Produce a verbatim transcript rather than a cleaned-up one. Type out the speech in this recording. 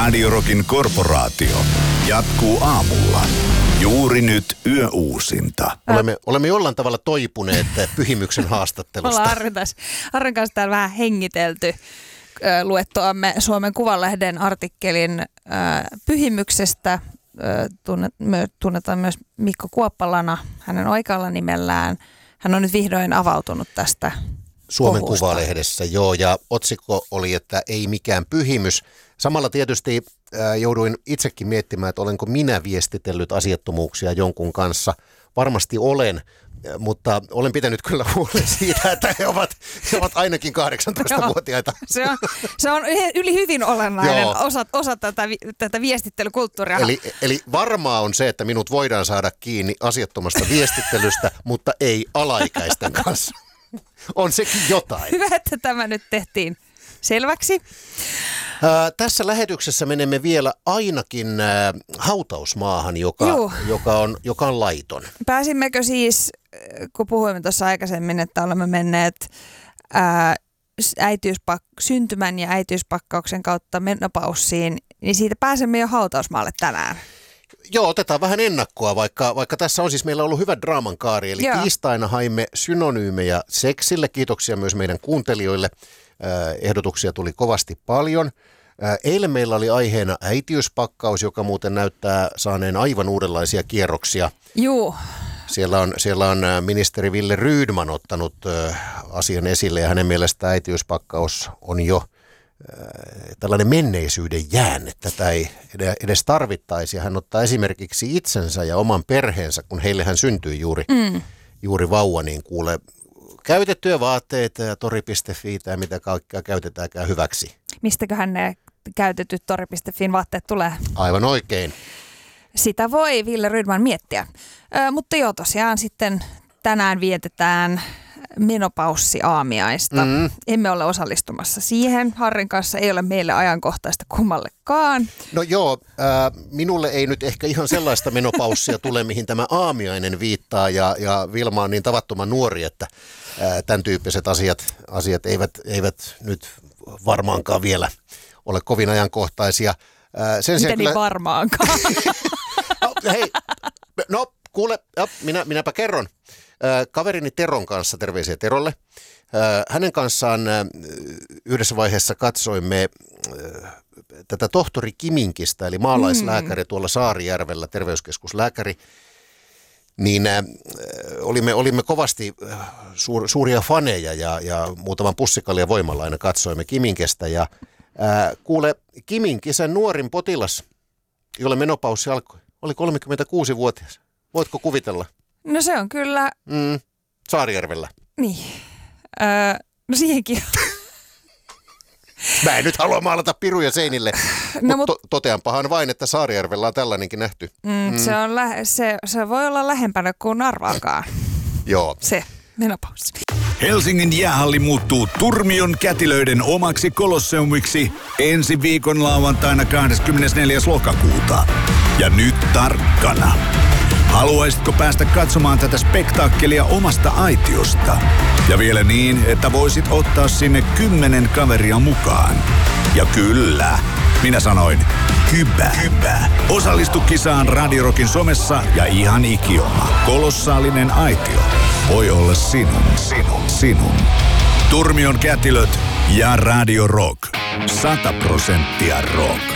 Radio Rockin korporaatio jatkuu aamulla. Juuri nyt yöuusinta. Olemme, olemme jollain tavalla toipuneet Pyhimyksen haastattelusta. Ollaan Arren, tässä, Arren kanssa täällä vähän hengitelty luettuamme Suomen Kuvalehden artikkelin äh, Pyhimyksestä. Äh, tunnet, me, tunnetaan myös Mikko Kuoppalana hänen oikealla nimellään. Hän on nyt vihdoin avautunut tästä Suomen kohusta. Kuvalehdessä, joo, ja otsikko oli, että ei mikään pyhimys. Samalla tietysti äh, jouduin itsekin miettimään, että olenko minä viestitellyt asiattomuuksia jonkun kanssa. Varmasti olen, mutta olen pitänyt kyllä huolen siitä, että he ovat, he ovat ainakin kahdeksantoistavuotiaita. Se on, se on yli hyvin olennainen osa, osa tätä, tätä viestittelykulttuuria. Eli, eli varmaa on se, että minut voidaan saada kiinni asiattomasta viestittelystä, mutta ei alaikäisten kanssa. On sekin jotain. Hyvä, että tämä nyt tehtiin selväksi. Ää, tässä lähetyksessä menemme vielä ainakin ää, hautausmaahan, joka, joka, on, joka on laiton. Pääsimmekö siis, kun puhuimme tuossa aikaisemmin, että olemme menneet ää, äitiyspak- syntymän ja äitiyspakkauksen kautta menopaussiin, niin siitä pääsemme jo hautausmaalle tänään. Joo, otetaan vähän ennakkoa, vaikka, vaikka tässä on siis meillä ollut hyvä draaman kaari. Eli Joo. tiistaina haimme synonyymejä seksille. Kiitoksia myös meidän kuuntelijoille. Ehdotuksia tuli kovasti paljon. Eilen meillä oli aiheena äitiyspakkaus, joka muuten näyttää saaneen aivan uudenlaisia kierroksia. Joo. Siellä on, siellä on ministeri Wille Rydman ottanut asian esille ja hänen mielestään äitiyspakkaus on jo tällainen menneisyyden jäänne. Tätä ei edes tarvittaisi. Hän ottaa esimerkiksi itsensä ja oman perheensä, kun heille hän syntyi juuri, mm. juuri vauva, niin kuule käytettyjä vaatteita ja tori piste fi ja mitä kaikkea käytetäänkään hyväksi. Mistäköhän ne käytetyt tori piste fin vaatteet tulee? Aivan oikein. Sitä voi Wille Rydman miettiä. Ö, mutta joo, tosiaan sitten tänään vietetään menopaussiaamiaista. Mm. Emme ole osallistumassa siihen. Harrin kanssa ei ole meille ajankohtaista kummallekaan. No joo, äh, minulle ei nyt ehkä ihan sellaista menopaussia tule, mihin tämä aamiainen viittaa. Ja, ja Vilma on niin tavattoman nuori, että äh, tämän tyyppiset asiat, asiat eivät, eivät nyt varmaankaan vielä ole kovin ajankohtaisia. Äh, sen Miten kyllä... niin varmaankaan? no, hei, no kuule, ja, minä, minäpä kerron. Kaverini Teron kanssa, terveisiä Terolle. Hänen kanssaan yhdessä vaiheessa katsoimme tätä tohtori Kiminkistä, eli maalaislääkäri mm. tuolla Saarijärvellä, terveyskeskuslääkäri. Niin olimme, olimme kovasti suur, suuria faneja ja, ja muutaman pussikaljan voimalla aina katsoimme Kiminkestä. Ja ää, kuule, Kiminkisen nuorin potilas, jolle menopaussi alkoi, oli kolmekymmentäkuusivuotias. Voitko kuvitella? No se on kyllä... Mm, Saarijärvellä. Niin. Öö, no siihenkin. Mä en nyt halua maalata piruja seinille, no, mutta to- toteanpahan vain, että Saarijärvellä on tällainenkin nähty. Mm, mm. Se, on lä- se, se voi olla lähempänä kuin arvaakaan. Joo. Se, menopaussi. Helsingin jäähalli muuttuu Turmion kätilöiden omaksi kolosseumiksi ensi viikon lauantaina kahdeskymmenesneljäs lokakuuta. Ja nyt tarkkana. Haluaisitko päästä katsomaan tätä spektaakkelia omasta aitiosta? Ja vielä niin, että voisit ottaa sinne kymmenen kaveria mukaan. Ja kyllä, minä sanoin, hyvä, hyvä. Osallistu kisaan Radio Rockin somessa ja ihan ikioma. Kolossaalinen aitio voi olla sinun, sinun, sinun. Turmion kätilöt ja Radio Rock. Sata prosenttia rock.